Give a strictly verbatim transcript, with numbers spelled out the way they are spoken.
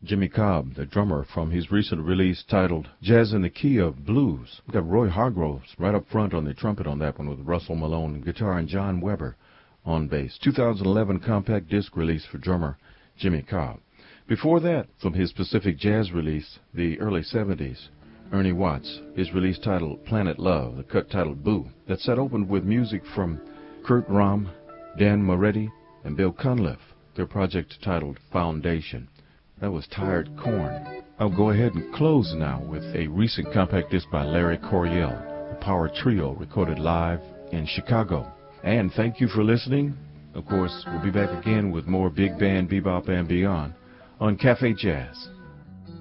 Jimmy Cobb, the drummer, from his recent release titled Jazz in the Key of Blues. We've got Roy Hargroves right up front on the trumpet on that one with Russell Malone guitar and John Weber on bass. two thousand eleven compact disc release for drummer Jimmy Cobb. Before that, from his Pacific Jazz release, the early seventies, Ernie Watts, his release titled Planet Love, the cut titled Boo. That set opened with music from Kurt Rahm, Dan Moretti, and Bill Cunliffe, their project titled Foundation. That was Tired Corn. I'll go ahead and close now with a recent compact disc by Larry Coryell, the Power Trio, recorded live in Chicago. And thank you for listening. Of course, we'll be back again with more big band, bebop, and beyond on Cafe Jazz.